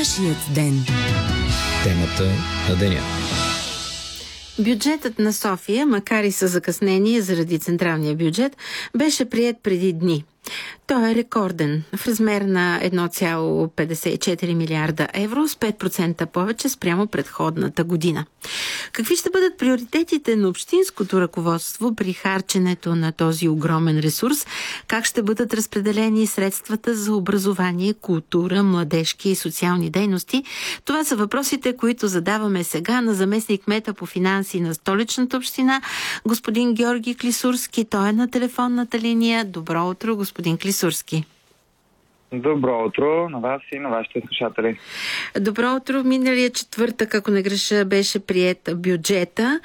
Вашият ден. Темата на деня. Бюджетът на София, макар и със закъснение заради централния бюджет, беше приет преди дни. Той е рекорден в размер на 1,54 милиарда евро с 5% повече спрямо предходната година. Какви ще бъдат приоритетите на общинското ръководство при харченето на този огромен ресурс? Как ще бъдат разпределени средствата за образование, култура, младежки и социални дейности? Това са въпросите, които задаваме сега на заместник-кмета по финанси на Столичната община, господин Георги Клисурски. Той е на телефонната линия. Добро утро, господин Клисурски. Добро утро на вас и на вашите слушатели. Добро утро. Миналия четвъртък, ако не греша, беше приет бюджета.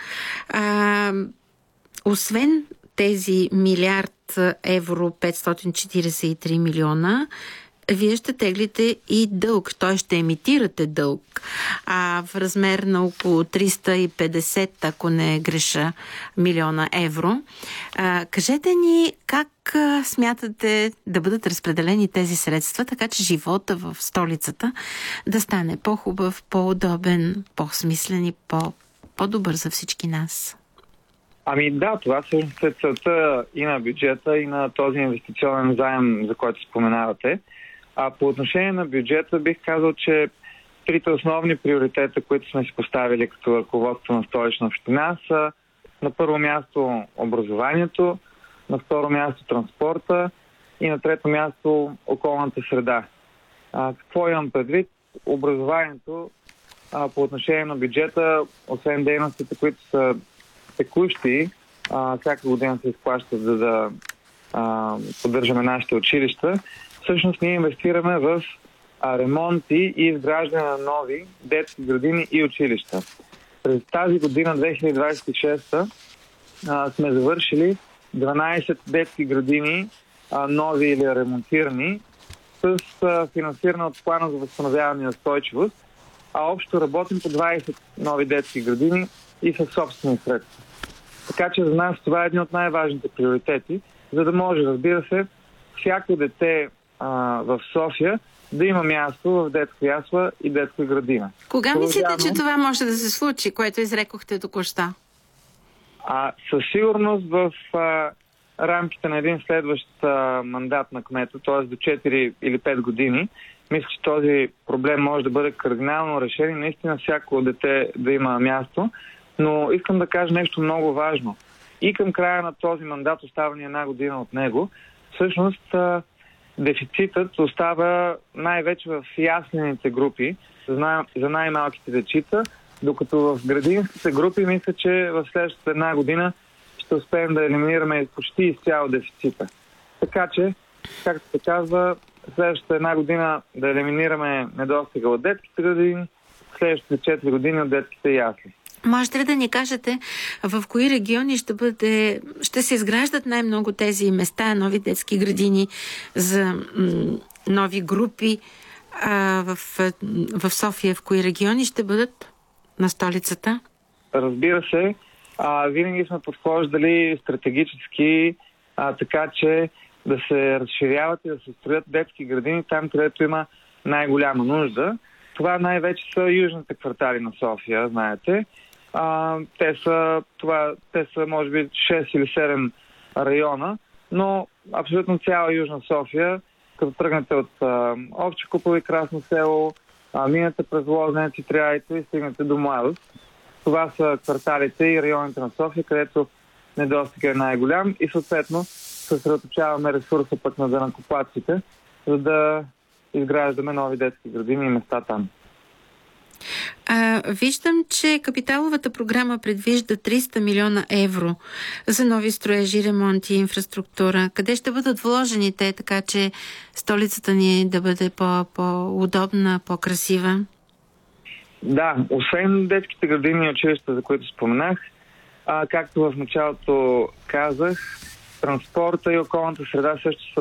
Освен тези милиард евро 543 милиона, вие ще теглите и дълг. Той ще емитирате дълг в размер на около 350, ако не греша, милиона евро. Кажете ни как смятате да бъдат разпределени тези средства, така че живота в столицата да стане по-хубав, по-удобен, по-смислен и по-добър за всички нас? Да, това всъщност е целта и на бюджета, и на този инвестиционен заем, за който споменавате. По отношение на бюджета бих казал, че трите основни приоритета, които сме си поставили като ръководство на Столична община, са на първо място образованието, на второ място транспорта и на трето място околната среда. Какво имам предвид? Образованието по отношение на бюджета, освен дейностите, които са текущи, всяка година се изплащат, за да поддържаме нашите училища, всъщност ние инвестираме в ремонти и изграждане на нови детски градини и училища. През тази година, 2026, сме завършили 12 детски градини, нови или ремонтирани, с финансиране от плана за възстановяване и устойчивост, общо работим по 20 нови детски градини и със собствени средства. Така че за нас това е един от най-важните приоритети, за да може, разбира се, всяко дете в София да има място в детска ясла и детска градина. Кога мислите, че това може да се случи, което изрекохте току-що? Със сигурност в рамките на един следващ мандат на кмета, т.е. до 4 или 5 години, мисля, че този проблем може да бъде кардинално решен и наистина всяко дете да има място. Но искам да кажа нещо много важно. И към края на този мандат, остава ни една година от него, всъщност дефицитът остава най-вече в яслените групи за най-малките дечица, докато в градинските групи мисля, че в следващата една година ще успеем да елиминираме почти изцяло дефицита. Така че, както се казва, следващата една година да елиминираме недостига от детските градини, следващите 4 години от детските ясли. Можете ли да ни кажете в кои региони ще се изграждат най-много тези места, нови детски градини за нови групи в София? В кои региони ще бъдат на столицата? Разбира се, винаги сме подхождали стратегически, така че да се разширяват и да се строят детски градини там, където има най-голяма нужда. Това най-вече са южните квартали на София, знаете. Те са може би 6 или 7 района, но абсолютно цяла Южна София, като тръгнете от Овча купол и Красно село, минете през Лозенец и Тряйци и стигнете до Младост. Това са кварталите и районите на София, където недостиг е най-голям и съответно съсредоточаваме ресурса пък на данъкоплатците, за да изграждаме нови детски градини и места там. Виждам, че капиталовата програма предвижда 300 милиона евро за нови строежи, ремонти и инфраструктура. Къде ще бъдат вложени те, така че столицата ни да бъде по-удобна, по-красива? Да, освен детските градини и училища, за които споменах, както в началото казах, транспорта и околната среда също са